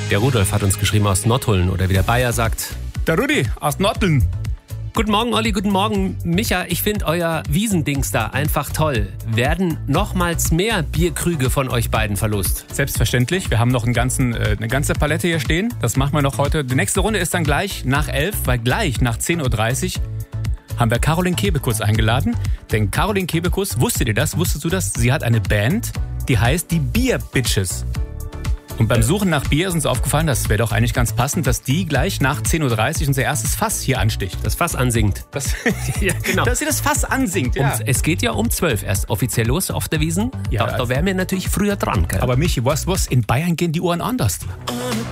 Der Rudolf hat uns geschrieben aus Nottuln oder wie der Bayer sagt. Der Rudi aus Nottuln. Guten Morgen, Olli, guten Morgen, Micha. Ich finde euer Wiesendings da einfach toll. Werden nochmals mehr Bierkrüge von euch beiden verlost? Selbstverständlich. Wir haben noch eine ganze Palette hier stehen. Das machen wir noch heute. Die nächste Runde ist dann gleich nach 11, weil gleich nach 10.30 Uhr haben wir Caroline Kebekus eingeladen. Denn Caroline Kebekus, wusstet ihr das? Wusstest du das? Sie hat eine Band, die heißt die Beer Bitches. Und beim Suchen nach Bier ist uns aufgefallen, das wäre doch eigentlich ganz passend, dass die gleich nach 10.30 Uhr unser erstes Fass hier ansticht. Das Fass ansingt. Ja, genau. Dass sie das Fass ansingt, ja. Es geht ja um 12 erst offiziell los auf der Wiesn. Ja, da wären wir natürlich früher dran. Gell? Aber Michi, was? In Bayern gehen die Uhren anders.